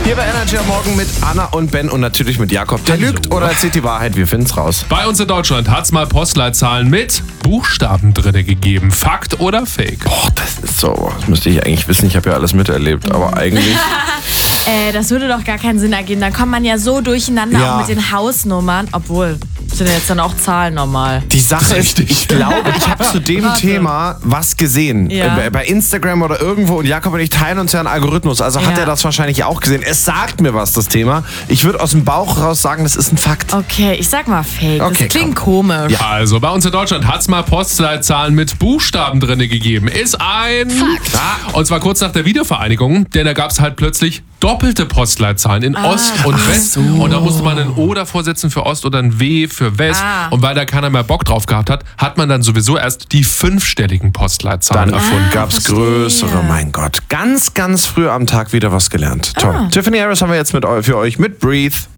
Hier bei Energy am Morgen mit Anna und Ben und natürlich mit Jakob. Der lügt oder erzählt die Wahrheit, wir finden's raus. Bei uns in Deutschland hat's mal Postleitzahlen mit Buchstaben drinne gegeben. Fakt oder Fake? Boah, das ist so, das müsste ich eigentlich wissen, ich habe ja alles miterlebt, aber eigentlich... Das würde doch gar keinen Sinn ergeben. Dann kommt man ja so durcheinander Ja. auch mit den Hausnummern. Obwohl, sind ja jetzt dann auch Zahlen normal. Die Sache ist, ich glaube, ich habe zu dem Thema was gesehen. Ja. Bei Instagram oder irgendwo und Jakob und ich teilen uns ja einen Algorithmus, also hat Ja. er das wahrscheinlich auch gesehen. Es sagt mir was, das Thema. Ich würde aus dem Bauch raus sagen, das ist ein Fakt. Okay, ich sag mal Fake. Okay, Das klingt komisch. Also, bei uns in Deutschland hat's mal Postleitzahlen mit Buchstaben drinne gegeben. Ist ein Fakt. Und zwar kurz nach der Wiedervereinigung, denn da gab's halt plötzlich doppelte Postleitzahlen in Ost und West. Und da musste man ein O davor setzen für Ost oder ein W für West. Und weil da keiner mehr Bock drauf gehabt hat, hat man dann sowieso erst die 5-stelligen Postleitzahlen Dann erfunden. gab's verstehe. größere, mein Gott. Ganz, ganz früh am Tag wieder was gelernt. Toll. Tiffany Harris haben wir jetzt für euch mit Breathe.